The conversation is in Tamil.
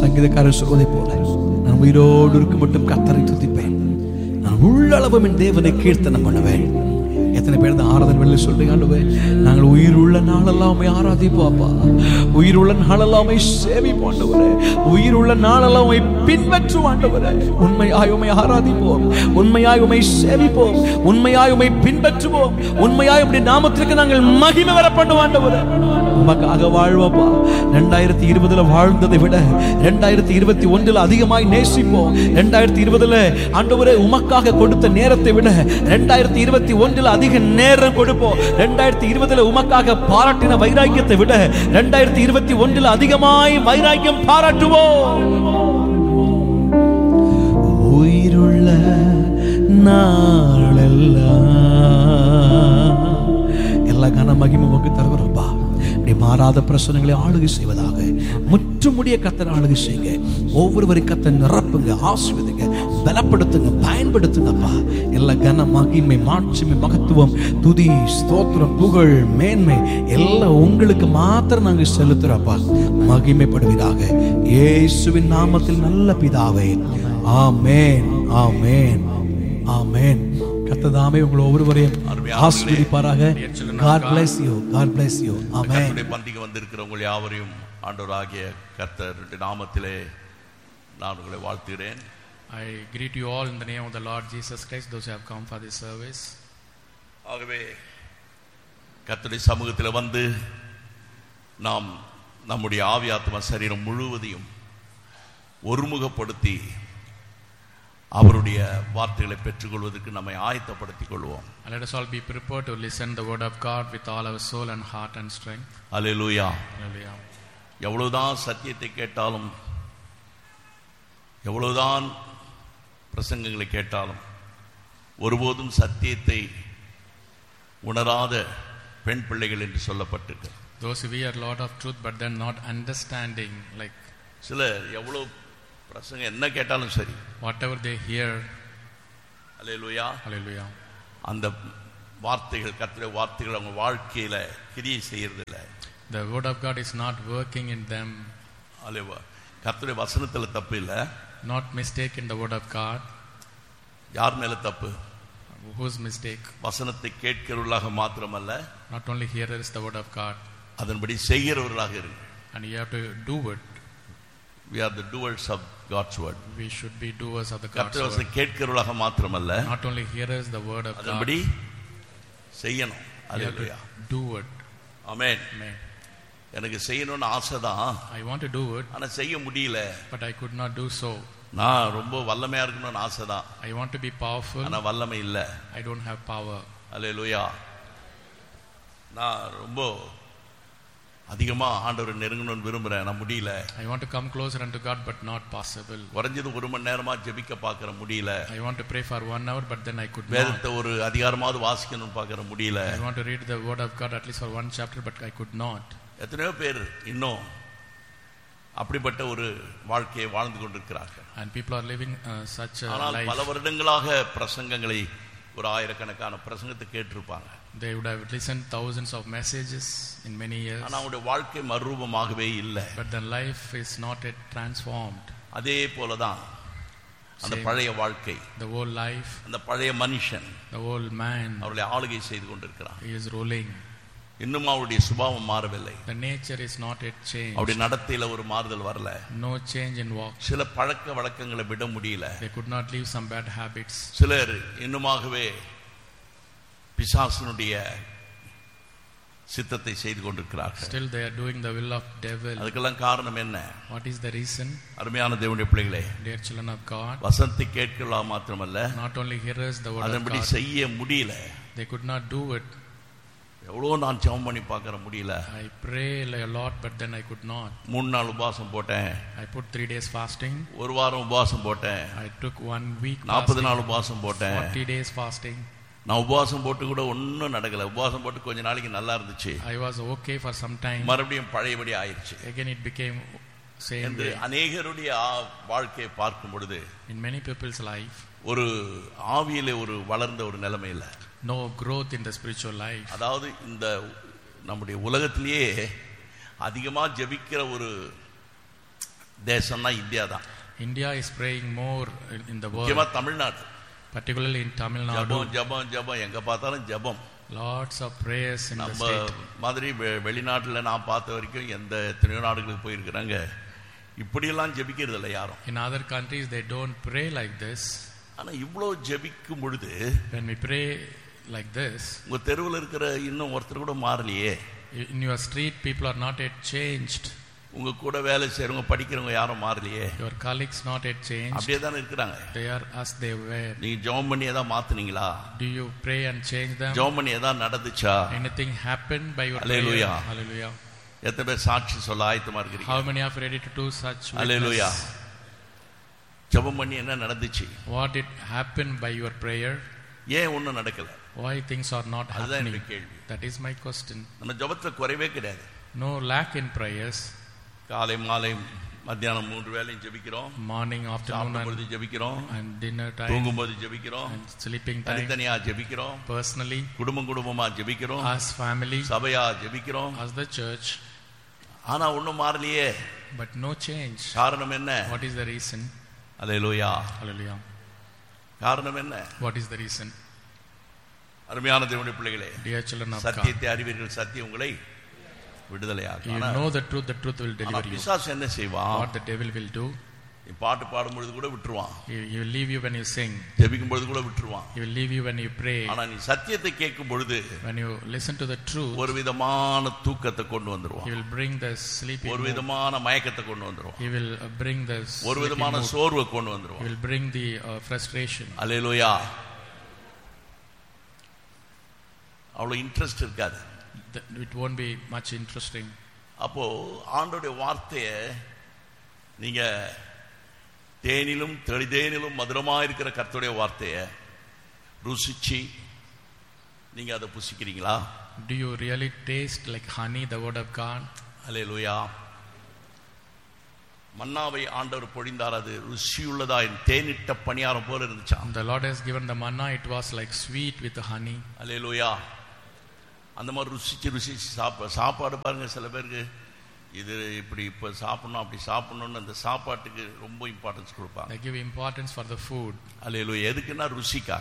சங்கீதக்காரர் சொல்வதை போல நான் உயிரோடு இருக்க மட்டும் கர்த்தரை துதிப்பேன், நான் உள்ளளவும் என் தேவனை கீர்த்தனம் பண்ணுவேன். எத்தனை பேர் இந்த ஆராதனை வெளில சொல்றீங்க, ஆண்டவரே நாங்கள் உயிர் உள்ள நாளெல்லாம் உம்மை ஆராதிப்போம் அப்பா, உயிர் உள்ள நாளெல்லாம் உம்மை சேவிப்போம் ஆண்டவரே, உயிர் உள்ள நாளெல்லாம் உம்மை பின்பற்றுவோம் ஆண்டவரே. உண்மையாய் உம்மை ஆராதிப்போம், உண்மையாய் உம்மை சேவிப்போம், உண்மையாய் உம்மை பின்பற்றுவோம், உண்மையாய் உம்முடைய நாமத்திற்கு நாங்கள் மகிமை வர பண்ணுவோம் ஆண்டவரே. உமக்காக வாழ்வோப்பா. 2020 வாழ்ந்ததை விட 2021 அதிகமாய் நேசிப்போம். 2020 ஆண்டவரே உமக்காக கொடுத்த நேரத்தை விட 2021 அதிக நேரம் கொடுப்போம். 2020 உமக்காக பாராட்டின வைராக்கியத்தை விட 2021 அதிகமாய் வைராக்கியம் பாராட்டுவோம். உயிருள்ள நாளெல்லாம் எல்லா கன மகிமை உமக்கு தருகிறோம்பா. மாறாத பிரச்சனைகளை ஆளுகை செய்வதாக முற்றுமுடிய கர்த்தர் ஆளுகை செய்யுங்க. ஒவ்வொருவரையும் கர்த்தர் நிரப்புங்க, ஆசீர்வதிங்க, பலப்படுத்துங்க, பயன்படுத்துங்கப்பா. எல்லா கன மகிமை மாட்சிமை மகத்துவம் துதி ஸ்தோத்திரம் புகழ் மேன்மை எல்லாம் உங்களுக்கு மாத்திரம் நாங்கள் செலுத்துறப்பா. மகிமைப்படுவதாக இயேசுவின் நாமத்தில் நல்ல பிதாவே, ஆமென் ஆமென் ஆமென். கர்த்ததாமே உங்களை ஒவ்வொருவரையும் ஆசீர்வதிப்பாராக. God bless you, God bless you. ஆமென். கர்த்தருடைய பந்திக்கு வந்திருக்கிறவங்க யாவரையும் ஆண்டவராகிய கர்த்தருடைய நாமத்திலே நான் உங்களை வாழ்த்துகிறேன். I greet you all in the name of the Lord Jesus Christ, those who have come for this service. ஆகவே கர்த்தருடைய சமூகத்தில் வந்து நாம் நம்முடைய ஆவி ஆத்மா சரீரம் முழுவதையும் ஒருமுகப்படுத்தி அவருடைய வார்த்தைகளை பெற்றுக்கொள்வதற்கு நம்மை ஆயத்தப்படுத்திக் கொள்வோம். Let us all be prepared to listen the word of God with all our soul and heart and strength. Hallelujah. Hallelujah. எவ்வளவுதான் சத்தியத்தை கேட்டாலும், எவ்வளவுதான் பிரசங்கங்களை கேட்டாலும், ஒருபோதும் சத்தியத்தை உணராத பெண் பிள்ளைகள் என்று சொல்லப்பட்டிருக்கு. Those who hear a lot of truth but then not understanding, like சிலர் எவ்வளவு பிரசங்கம் என்ன கேட்டாலும் சரி, whatever they hear, hallelujah, hallelujah, அந்த வார்த்தைகள் கர்த்தருடைய வார்த்தைகள் அவங்க வாழ்க்கையில கிரியை செய்யறது இல்லை. the word of God is not working in them. அல்லேலூயா. கர்த்தருடைய வசனத்துல தப்பு இல்லை. Not mistake in the word of God. யார் மேல தப்பு? Whose mistake? வசனத்தை கேட்கிறவர்களாக மாத்திரமல்ல, Not only hearers the word of God, அதன்படி செய்கிறவர்களாக இருங்க. and you have to do it. We are the doers of God's word. We should be doers of the God's கர்த்தருடைய word. வசனம் கேட்கிறவர்களாக மாத்திரமல்ல, Not only hearers the word of God, அதன்படி செய்யணும். you have hallelujah. to do it. Amen. Amen. எனக்கு செய்யணும்னு ஆசைதான், I want to do it, ஆனா செய்ய முடியல. but I could not do so. நான் ரொம்ப வல்லமையா இருக்கணும்னு ஆசைதான், I want to be powerful, ஆனா வல்லமை இல்ல. I don't have power. அல்லேலூயா. நான் ரொம்ப அதிகமா ஆண்டவரை நெருங்கணும்னு விரும்புறேன், நான் முடியல. I want to come closer unto God, but not possible. குறைஞ்சது 1 மணி நேரமா ஜெபிக்க பார்க்கற முடியல. I want to pray for 1 hour, but then I could not. வேதத்தை ஒரு அதிகாரமாவது வாசிக்கணும்னு பார்க்கற முடியல. I want to read the word of God at least for 1 chapter, but I could not. எத்தனையோ பேர் இன்னும் அப்படிப்பட்ட ஒரு வாழ்க்கையை வாழ்ந்து கொண்டிருக்கிறார்கள். And people are living such a ஆனால் life. பல வருடங்களாக பிரசங்கங்களை ஒரு ஆயிரக்கணக்கான பிரசங்கத்தை கேட்டிருப்பாங்க. They would have listened thousands of messages in many years, ஆனா அவங்களுடைய வாழ்க்கை மறுரூபமாகவே இல்லை. but their life is not yet transformed. அதே போலதான் அந்த பழைய வாழ்க்கை, The whole life, அந்த பழைய மனுஷன் the whole man, அவருடைய ஆளுகை செய்து கொண்டிருக்கிறான். he is ruling. இன்னும் அவருடைய சுபாவம் மாறவில்லை. The nature is not yet changed. அவருடைய நடத்தையில ஒரு மாறுதல் வரல. No change in walk. சில பழக்க வழக்கங்களை விட முடியல. They could not leave some bad habits. சிலர் இன்னுமாகவே பிசாசனுடைய சித்தத்தை செய்து கொண்டிருக்கிறார்கள். Still they are doing the will of devil. அதுக்கெல்லாம் காரணம் என்ன? What is the reason? அருமையான தேவனுடைய பிள்ளைகளே, Dear children of God, வசனத்தை கேட்கலாம் மாத்திரமல்ல, not only hearers the word of அதன்படி God, செய்ய முடியல. they could not do it. எவ்வளோ நான் ஜெபம் பண்ணி பார்க்கற முடியல. I pray a lot, but then I could not. 3 நாள் உபவாசம் போட்டேன். I put 3 days fasting. ஒரு வாரம் உபவாசம் போட்டேன். I took 1 week 40 fasting. நாள் உபவாசம் போட்டேன். 40 days fasting. நான் உபவாசம் போட்டு கூட ஒன்றும் நடக்கல. உபவாசம் போட்டு கொஞ்ச நாளைக்கு நல்லா இருந்துச்சு, I was okay for some time. மறுபடியும் பழையபடி ஆயிடுச்சு. Again it became same என்று way. அநேகருடைய வாழ்க்கையை பார்க்கும் பொழுது In many people's life, ஒரு ஆவியிலே ஒரு வளர்ந்த ஒரு நிலைமை இல்லை. no growth in the spiritual life. அதாவது இந்த நம்முடைய உலகத்திலேயே அதிகமாக ஜெபிக்கிற ஒரு தேசம்னா இந்தியா தான். India is praying more in the world, முக்கியமா Tamil Nadu. particularly in Tamil Nadu. ஜபம் எங்க பார்த்தாலும் ஜபம். Lots of prayers in the நம்ம state. மாதிரி வெளிநாட்டுல நான் பார்த்த வரைக்கும் எத்தனையோ நாடுகளுக்கு போயிருக்கிறாங்க, இப்படியெல்லாம் ஜெபிக்கிறது இல்லை யாரும். In other countries they don't pray like this. ஆனா இவ்வளோ ஜெபிக்கும் பொழுது When we pray like this, உங்க தெருவில் இருக்கிற இன்னும் ஒருத்தர் கூட மாறலையே. in your street people are not yet changed. உங்க கூட வேலை செய்யறவங்க படிக்கிறவங்க யாரும் மாறலையே. Your colleagues not yet changed. அப்படியே தானே இருக்கிறாங்க. They are as they were. நீங்க ஜெபம் பண்ணி ஏதாவது மாத்துனீங்களா? Do you pray and change them? ஜெபம் பண்ணி ஏதாவது நடந்துச்சா? Anything happened by your Hallelujah. prayer? Hallelujah. எத்தனை பேர் சாட்சி சொல்ல ஆயத்தமா இருக்கீங்க? How many are ready to do such witness? Hallelujah. ஜெபம் பண்ணி என்ன நடந்துச்சு? What did happen by your prayer? ஏன் ஒண்ணும் நடக்கல? Why things are not அதுதான் happening? என்னுடைய கேள்வி. That is my question. நம்ம ஜெபத்துல குறைவே கிடையாது. No lack in prayers. காலை மாலை மத்தியானம் 3 வேளையும் ஜெபிக்கிறோம். Morning, afternoon சாப்பிடும்போது ஜெபிக்கிறோம், and dinner time தூங்கும்போது ஜெபிக்கிறோம், and sleeping time. தனித்தனியா ஜெபிக்கிறோம், Personally, குடும்பமா ஜெபிக்கிறோம், as family, சபையா ஜெபிக்கிறோம். as the church, ஆனா ஒண்ணும் மாறலையே. but no change. காரணம் என்ன? What is the reason? Hallelujah. Hallelujah. காரணம் என்ன? What is the reason? அருமையான தேவனுடைய பிள்ளைகளே, Dear children of God, சத்தியத்தை அறிவீர்கள், சத்தியம் உங்களை விடுதலையாக்கும். you know the truth will deliver you. பிசாசு என்ன செய்வான்? What the devil will do? நீ பாட்டு பாடும்பொழுது கூட விட்டுருவான், He will leave you when you sing. ஜெபிக்கும் பொழுது கூட விட்டுருவான். He will leave you when you pray. ஆனா நீ சத்தியத்தை கேட்கும் பொழுது When you listen to the truth, ஒரு விதமான தூக்கத்தை கொண்டு வந்துருவான், He will bring the sleeping ஒரு mood. விதமான மயக்கத்தை கொண்டு வந்துருவான், He will bring the ஒரு sleeping விதமான mood. சோர்வை கொண்டு He வந்துருவான். will bring the frustration. அல்லேலூயா. அவ்வளவு இன்ட்ரெஸ்ட் இருக்காது. It won't be much interesting. அப்போ ஆண்டோடைய வார்த்தைய நீங்க தேனிலும் தெளிதேனிலும் மதுரமா இருக்கிற கர்த்தருடைய வார்த்தைய ருசிச்சு நீங்க அதை புசிக்கிறீங்களா? Do you really taste like honey the word of God? அல்லேலூயா. மன்னாவை ஆண்டவர் பொழிந்தார், அது ருசியுள்ளதா, தேனிட்ட பணியாரம் போல இருந்துச்சாம். The Lord has given the manna, it was like sweet with the honey. அல்லேலூயா. அந்த மாதிரி ருசிச்சு சாப்பாடு பாருங்க, சில பேருக்கு இது இப்படி இப்ப சாப்பிடணும் அப்படி சாப்பிடணும்னு அந்த சாப்பாட்டுக்கு ரொம்ப இம்பார்ட்டன்ஸ் கொடுப்பாங்க. They give importance for the food. அல்லேலூயா. எதுக்குன்னா ருசிக்கா.